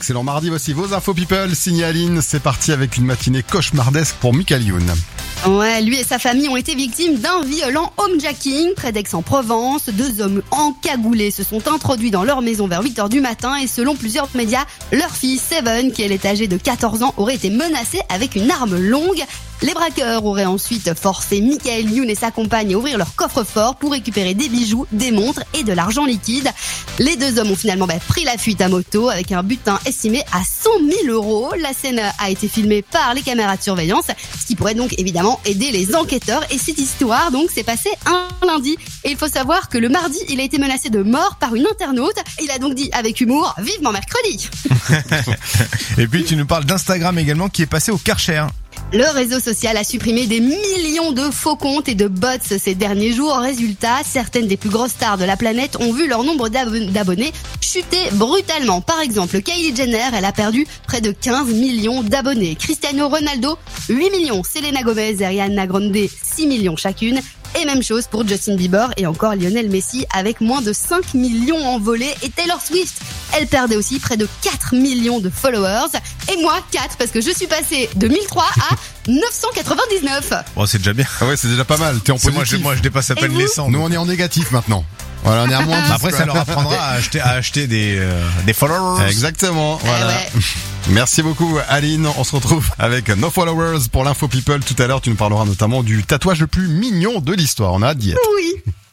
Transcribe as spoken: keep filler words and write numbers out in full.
excellent mardi, voici vos infos people, signé Aline. C'est parti avec une matinée cauchemardesque pour Michael Youn. Ouais, lui et sa famille ont été victimes d'un violent homejacking près d'Aix-en-Provence. Deux hommes encagoulés se sont introduits dans leur maison vers huit heures du matin et selon plusieurs médias, leur fille Seven, qui elle est âgée de quatorze ans, aurait été menacée avec une arme longue. Les braqueurs auraient ensuite forcé Michael Youn et sa compagne à ouvrir leur coffre-fort pour récupérer des bijoux, des montres et de l'argent liquide. Les deux hommes ont finalement bah, pris la fuite à moto avec un butin estimé à cent mille euros. La scène a été filmée par les caméras de surveillance, ce qui pourrait donc évidemment aider les enquêteurs. Et cette histoire donc s'est passée un lundi. Et il faut savoir que le mardi, il a été menacé de mort par une internaute. Il a donc dit avec humour, vivement mercredi. Et puis tu nous parles d'Instagram également qui est passé au Karcher. Le réseau social a supprimé des millions de faux comptes et de bots ces derniers jours. Résultat, certaines des plus grosses stars de la planète ont vu leur nombre d'ab- d'abonnés chuter brutalement. Par exemple, Kylie Jenner, elle a perdu près de quinze millions d'abonnés. Cristiano Ronaldo, huit millions. Selena Gomez et Ariana Grande, six millions chacune. Et même chose pour Justin Bieber et encore Lionel Messi avec moins de cinq millions envolés. Et Taylor Swift, elle perdait aussi près de quatre millions de followers. Et moi, quatre, parce que je suis passée de mille trois à neuf cent quatre-vingt-dix-neuf. Bon, c'est déjà bien. Ah ouais, c'est déjà pas mal. T'es en C'est positif. moi, je, moi, je dépasse à Et peine vous les cent. Nous, on est en négatif maintenant. Voilà, on est à moins de dix, Après, quoi. ça leur apprendra à acheter, à acheter des, euh, des followers. Exactement, voilà. Eh ouais. Merci beaucoup Aline, on se retrouve avec No Followers pour l'info people. Tout à l'heure, tu nous parleras notamment du tatouage le plus mignon de l'histoire. On a hâte d'y être. Oui.